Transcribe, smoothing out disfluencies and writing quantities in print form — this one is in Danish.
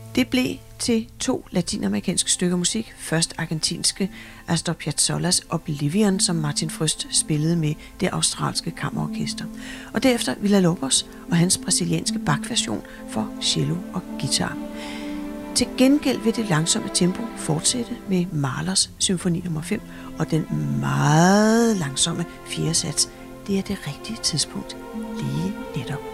Det blev til 2 latinamerikanske stykker musik. Først argentinske Astor Piazzolla's Oblivion, som Martin Frøst spillede med det australske kammerorkester. Og derefter Villa-Lobos og hans brasilianske Bach-version for cello og guitar. Til gengæld vil det langsomme tempo fortsætte med Mahlers symfoni nummer 5 og den meget langsomme 4. sats. Det er det rigtige tidspunkt lige netop